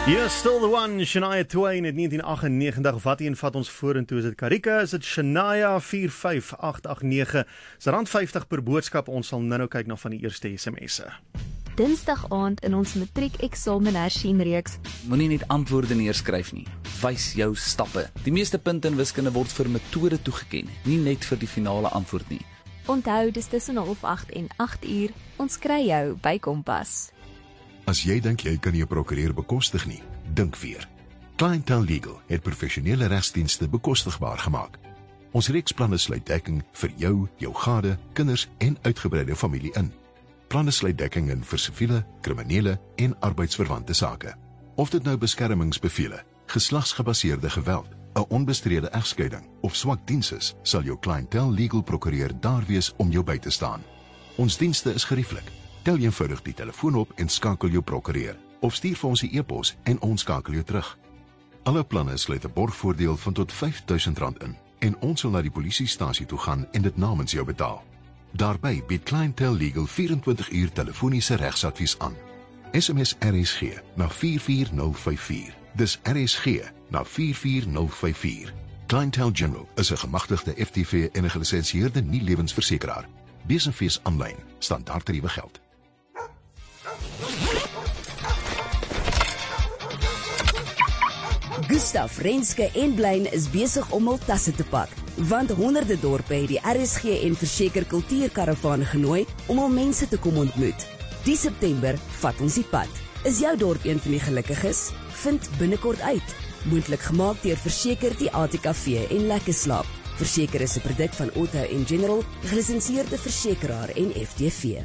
You're still the one, Shania Twain in 1998, of wat een vat ons vorentoe, is dit Karika, is dit Shania 45889, is rand 50 per boodskap, ons sal nou kyk na van die eerste sms'e. Dinsdag aand in ons matriek-eksamen hersien-reeks. Moenie net antwoorde neerskryf nie, wys jou stappe. Die meeste punte in wiskunde word vir metode toegeken, nie net vir die finale antwoord nie. Onthou, dis tussen 7:30 en 8:00, ons kry jou by Kompas. As jy dink jy kan nie 'n prokureur bekostig nie, dink weer. Clientele Legal het professionele regsdienste bekostigbaar gemaak. Ons reeksplanne sluit dekking vir jou, jou gade, kinders en uitgebreide familie in. Planne sluit dekking in vir siviele, kriminele en arbeidsverwante sake. Of dit nou beskermingsbevele, geslagsgebaseerde geweld, 'n onbestrede egskeiding of swak diens is, sal jou Clientele Legal prokureur daar wees om jou by te staan. Ons dienste is gerieflik. Tel eenvoudig die telefoon op en skakel jou prokureur, of stuur vir ons 'n e-pos en ons skakel jou terug. Alle planne sluit 'n borgvoordeel van tot R5,000 in, en ons sal na die polisiestasie toe gaan en dit namens jou betaal. Daarbey bied Clientele Legal 24 uur telefoniese regsadvies aan. SMS RSG na 44054. Dis RSG na 44054. Clientele General is 'n gemagtigde FTV en 'n gelisensieerde nie-lewensversekeraar. Besenfees aanlyn, standaard tariewe geld. Gustav, Renske en Blyn is besig om hul tasse te pak, want honderde dorpe het die RSG en Verseker Kultuurkaravaan genooi om hul mense te kom ontmoet. Die September vat ons die pad. Is jou dorp een van die gelukkiges? Vind binnekort uit. Moontlik gemaak deur Verseker, die ATKV en Lekker Slaap. Verseker is 'n produk van Otto & General, gelisensieerde versekeraar en FTV.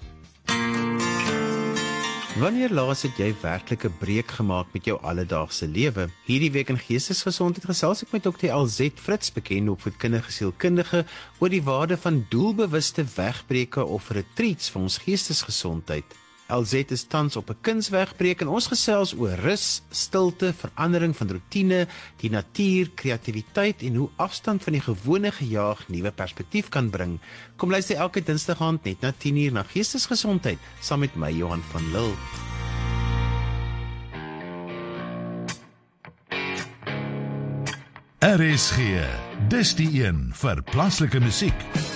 Wanneer laas het jy werklik 'n breek gemaak met jou alledaagse lewe? Hierdie week in Geestesgesondheid gesels ek met Dr. L.Z. Fritz, bekende opvoedkundige sielkundige, oor die waarde van doelbewuste wegbreke of retreats vir ons geestesgesondheid. L.Z. is tans op 'n kunswegbreek en ons gesels oor rus, stilte, verandering van rotine, die natuur, kreatiwiteit en hoe afstand van die gewone gejaag nuwe perspektief kan bring. Kom luister elke Dinsdag aand net na 10:00 na Geestesgesondheid saam met my Johan van Lille. RSG, dis die een vir plaaslike musiek.